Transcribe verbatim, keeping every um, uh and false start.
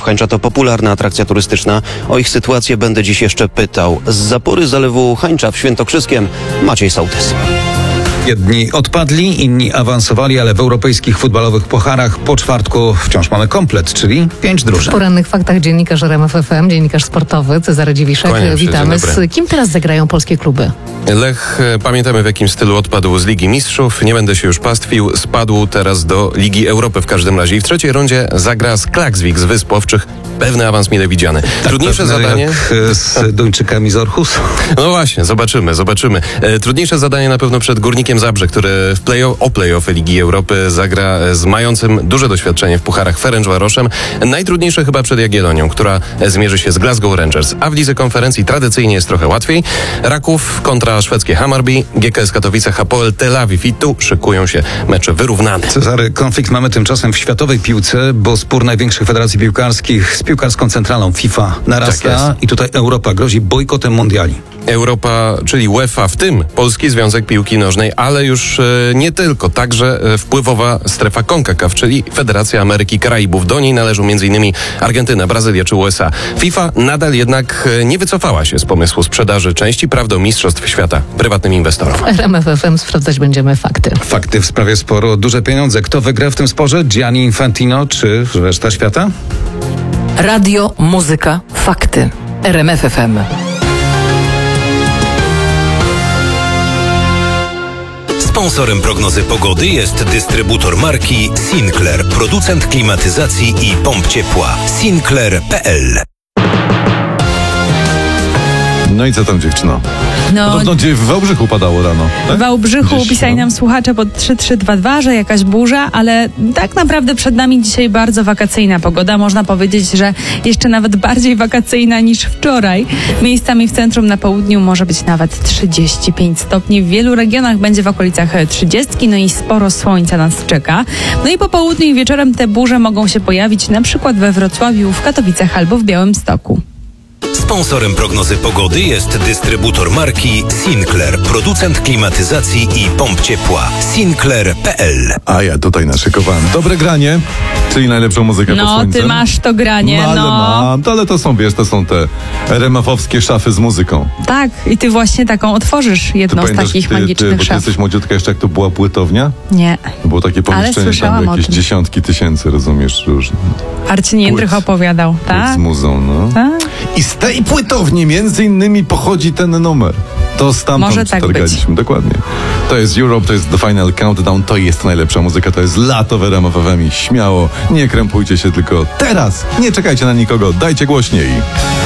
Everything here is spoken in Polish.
Zalew Hańcza to popularna atrakcja turystyczna. O ich sytuację będę dziś jeszcze pytał. Z zapory Zalewu Hańcza w Świętokrzyskiem Maciej Sołtys. Jedni odpadli, inni awansowali, ale w europejskich futbolowych pucharach po czwartku wciąż mamy komplet, czyli pięć drużyn. W porannych faktach dziennikarz R M F F M, dziennikarz sportowy Cezary Dziwiszek. Kłaniam się, Witamy. Z kim teraz zagrają polskie kluby? Lech, pamiętamy w jakim stylu odpadł z Ligi Mistrzów. Nie będę się już pastwił. Spadł teraz do Ligi Europy w każdym razie. I w trzeciej rundzie zagra z Klaksvik z Wysp Owczych. Pewny awans mile widziany. Tak, Trudniejsze zadanie... Jak z Duńczykami z Orhusu. No właśnie, zobaczymy, zobaczymy. E, trudniejsze zadanie na pewno przed Górnikiem Zabrze, który w play o play-offy Ligi Europy zagra z mającym duże doświadczenie w pucharach Ferencvaroszem. Najtrudniejsze chyba przed Jagiellonią, która zmierzy się z Glasgow Rangers. A w lidze konferencji tradycyjnie jest trochę łatwiej. Raków kontra szwedzkie Hammarby, G K S Katowice, Hapoel Tel Awiw i tu szykują się mecze wyrównane. Cezary, konflikt mamy tymczasem w światowej piłce, bo spór największych federacji piłkarskich z piłkarską centralą FIFA narasta Tak i tutaj Europa grozi bojkotem mundiali. Europa, czyli UEFA, w tym Polski Związek Piłki Nożnej, ale już e, nie tylko, także e, wpływowa strefa CONCACAF, czyli Federacja Ameryki Karaibów. Do niej należą m.in. Argentyna, Brazylia czy U S A. FIFA nadal jednak e, nie wycofała się z pomysłu sprzedaży części praw do Mistrzostw Świata prywatnym inwestorom. W R M F F M sprawdzać będziemy fakty. Fakty w sprawie sporu o duże pieniądze. Kto wygra w tym sporze? Gianni Infantino czy reszta świata? Radio, muzyka, fakty. R M F F M. Sponsorem prognozy pogody jest dystrybutor marki Sinclair, producent klimatyzacji i pomp ciepła. Sinclair kropka p l. No i co tam, dziewczyno? No, Podobno gdzie w Wałbrzychu padało rano. Tak? w Wałbrzychu Gdzieś, pisali no. nam słuchacze pod trzy trzy dwa dwa, że jakaś burza, ale tak naprawdę przed nami dzisiaj bardzo wakacyjna pogoda. Można powiedzieć, że jeszcze nawet bardziej wakacyjna niż wczoraj. Miejscami w centrum, na południu może być nawet trzydzieści pięć stopni. W wielu regionach będzie w okolicach trzydzieści, no i sporo słońca nas czeka. No i po południu i wieczorem te burze mogą się pojawić na przykład we Wrocławiu, w Katowicach albo w Białymstoku. Sponsorem prognozy pogody jest dystrybutor marki Sinclair, producent klimatyzacji i pomp ciepła. Sinclair kropka p l. A ja tutaj naszykowałem dobre granie, czyli najlepszą muzykę pod No, słońcem. ty masz to granie, no, ale no. mam, to, ale to są, wiesz, to są te er em ef-owskie szafy z muzyką. Tak, i ty właśnie taką otworzysz Ty jedną z pamiętasz, takich ty, ty, magicznych bo ty szaf. jesteś młodziutka jeszcze, jak to była płytownia? Nie. To było takie pomieszczenie, słyszałam tam o jakieś tym. dziesiątki tysięcy, rozumiesz, różne. Arcin Jędrych Płyt. opowiadał, Płyt tak? z muzą, no. Tak. I z tej płytowni między innymi pochodzi ten numer. To stamtąd Może tak targaliśmy, dokładnie. To jest Europe, to jest The Final Countdown, to jest najlepsza muzyka, to jest lato w R M F F M i śmiało, nie krępujcie się, tylko teraz, nie czekajcie na nikogo, dajcie głośniej.